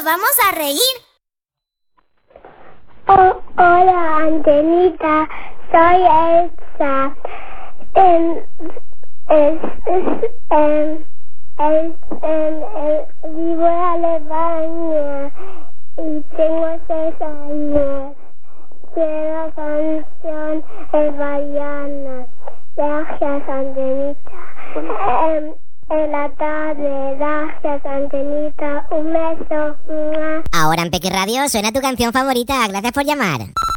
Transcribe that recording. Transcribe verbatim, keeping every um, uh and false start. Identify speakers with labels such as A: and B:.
A: nos vamos a reír.
B: Oh, hola, Antenita. Soy Elsa. Em, es, es, em, es, em, em, vivo en Alemania y tengo seis años. Quiero la canción de Mariana. Gracias, Antenita. Em, en la tarde, gracias, Antenita. Un beso.
C: Ahora en Peque Radio suena tu canción favorita. Gracias por llamar.